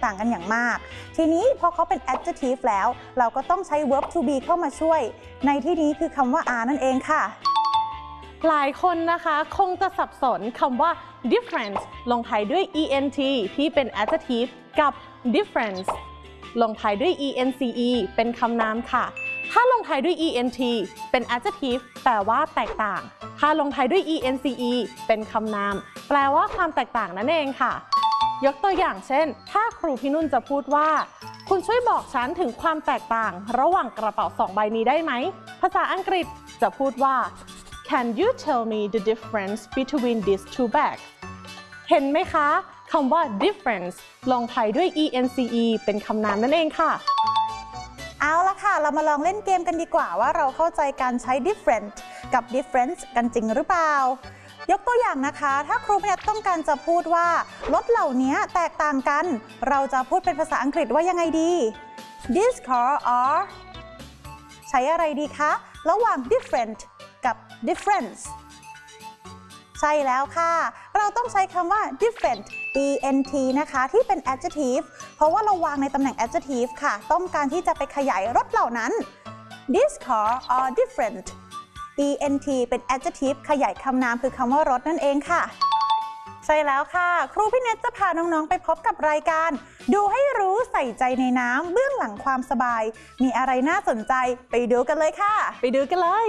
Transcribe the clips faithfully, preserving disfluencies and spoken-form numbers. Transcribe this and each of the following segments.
ต่างกันอย่างมากทีนี้พอเขาเป็น adjective แล้วเราก็ต้องใช้ verb to be เข้ามาช่วยในที่นี้คือคำว่า are นั่นเองค่ะหลายคนนะคะคงจะสับสนคำว่า different ลงท้ายด้วย ent ที่เป็น adjective กับ difference ลงท้ายด้วย ence เป็นคำนามค่ะถ้าลงท้ายด้วย ent เป็น adjective แปลว่าแตกต่างถ้าลงท้ายด้วย ence เป็นคำนามแปลว่าความแตกต่างนั่นเองค่ะยกตัวอย่างเช่นถ้าครูพี่นุ่นจะพูดว่าคุณช่วยบอกฉันถึงความแตกต่างระหว่างกระเป๋าสองใบนี้ได้ไหมภาษาอังกฤษจะพูดว่า Can you tell me the difference between these two bags เห็นไหมคะคำว่า difference ลงท้ายด้วย ence เป็นคำนามนั่นเองค่ะเอาละค่ะเรามาลองเล่นเกมกันดีกว่าว่าเราเข้าใจการใช้ different กับ difference กันจริงหรือเปล่ายกตัวอย่างนะคะถ้าครูพยัญชนะต้องการจะพูดว่ารถเหล่านี้แตกต่างกันเราจะพูดเป็นภาษาอังกฤษว่ายังไงดี These cars are ใช้อะไรดีคะระหว่าง different กับ difference ใช่แล้วค่ะเราต้องใช้คำว่า different ent นะคะที่เป็น adjective เพราะว่าเราวางในตำแหน่ง adjective ค่ะต้องการที่จะไปขยายรถเหล่านั้น These cars are different ent เป็น adjective ขยายคำนามคือคำว่ารถนั่นเองค่ะใช่แล้วค่ะครูพี่เนตจะพาน้องๆไปพบกับรายการดูให้รู้ใส่ใจในน้ำเบื้องหลังความสบายมีอะไรน่าสนใจไปดูกันเลยค่ะไปดูกันเลย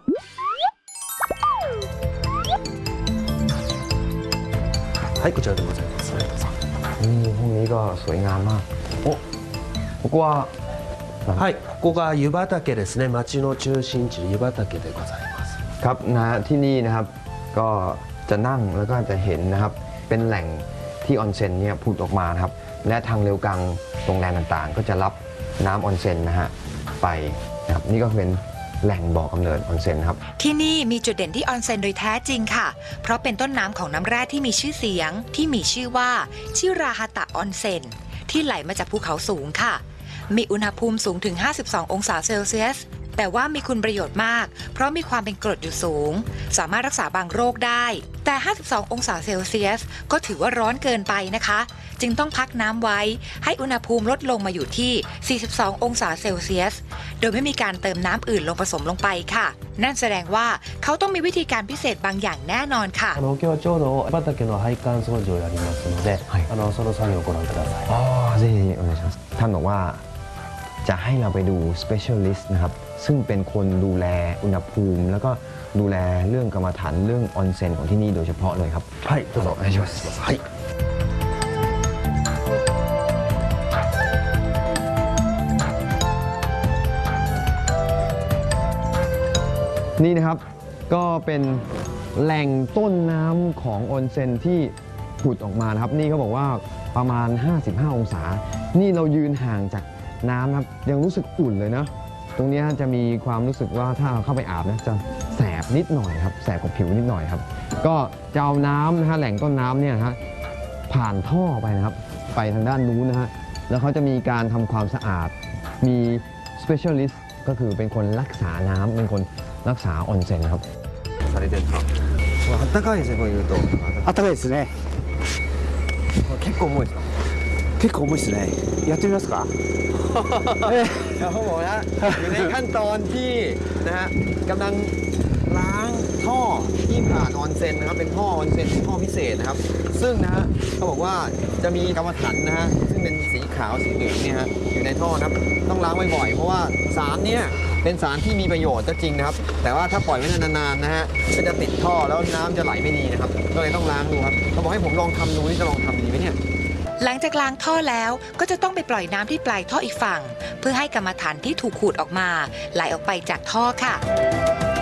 はいこちらでございますนี่ห้องนี้ก็สวยงามมากโอ้ここははいここが湯畑ですね町の中心地湯畑でございますครับนะที่นี่นะครับก็จะนั่งแล้วก็จะเห็นนะครับเป็นแหล่งที่ออนเซ็นเนี่ยผุดออกมาครับและทางเร็วกังโรงแรมต่างๆก็จะรับน้ำออนเซ็นนะฮะไปนะครับนี่ก็เป็นแหล่งบ่อกำเนิดออนเซ็นครับที่นี่มีจุดเด่นที่ออนเซ็นโดยแท้จริงค่ะเพราะเป็นต้นน้ำของน้ำแร่ที่มีชื่อเสียงที่มีชื่อว่าชิราฮาตะออนเซ็นที่ไหลมาจากภูเขาสูงค่ะมีอุณหภูมิสูงถึงห้าสิบสององศาเซลเซียสแต่ว่ามีคุณประโยชน์มากเพราะมีความเป็นกรดอยู่สูงสามารถรักษาบางโรคได้แต่ห้าสิบสององศาเซลเซียสก็ถือว่าร้อนเกินไปนะคะจึงต้องพักน้ำไว้ให้อุณหภูมิลดลงมาอยู่ที่สี่สิบสององศาเซลเซียสโดยไม่มีการเติมน้ำอื่นลงผสมลงไปค่ะนั่นแสดงว่าเขาต้องมีวิธีการพิเศษบางอย่างแน่นอนค่ะ今日はちょうど畑の配管掃除をやりますので、はい、あのその作業をご覧くださいอ๋อぜひお願いしますท่านบอกว่าจะให้เราไปดู specialist นะครับซึ่งเป็นคนดูแลอุณหภูมิแล้วก็ดูแลเรื่องกรรมฐานเรื่องออนเซ็นของที่นี่โดยเฉพาะเลยครับはいどうぞお願いしますはいนี่นะครับก็เป็นแหล่งต้นน้ำของออนเซ็นที่ผุดออกมานะครับนี่เขาบอกว่าประมาณห้าสิบห้าองศานี่เรายืนห่างจากน้ำครับยังรู้สึกอุ่นเลยนะตรงนี้จะมีความรู้สึกว่าถ้าเราเข้าไปอาบนะจะแสบนิดหน่อยครับแสบกับผิวนิดหน่อยครับก็จะเอาน้ำนะฮะแหล่งต้นน้ำเนี่ยฮะผ่านท่อไปนะครับไปทางด้านนู้นนะฮะแล้วเขาจะมีการทำความสะอาดมี specialist ก็คือเป็นคนรักษาน้ำเป็นคนรักษาออนเซ็นครับされてるかあったかいですねこういうとあったかいですね結構重いですか結構重いですねやってみますかเขาบอกนะอยู่ในขั้นตอนที่นะฮะกำลังล้างท่อที่ผ่านออนเซ็นนะครับเป็นท่อออนเซ็นท่อพิเศษนะครับซึ่งนะฮะเขาบอกว่าจะมีกรรมฐานนะฮะซึ่งเป็นสีขาวสีเหลืองเนี่ยฮะอยู่ในท่อนะครับต้องล้างบ่อยๆเพราะว่าสารเนี่ยเป็นสารที่มีประโยชน์ก็จริงนะครับแต่ว่าถ้าปล่อยไว้นานๆนะฮะก็จะติดท่อแล้วน้ำจะไหลไม่ดีนะครับก็เลยต้องล้างดูครับเขาบอกให้ผมลองทำดูนี่จะลองทำดีไหมเนี่ยหลังจากล้างท่อแล้วก็จะต้องไปปล่อยน้ำที่ปลายท่ออีกฝั่งเพื่อให้กรรมฐานที่ถูกขูดออกมาไหลออกไปจากท่อค่ะ